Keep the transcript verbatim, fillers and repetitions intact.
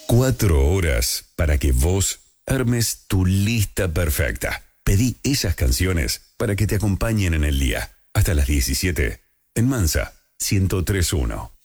Cuatro horas para que vos armes tu lista perfecta. Pedí esas canciones para que te acompañen en el día. Hasta las diecisiete. En Mansa, ciento tres punto uno.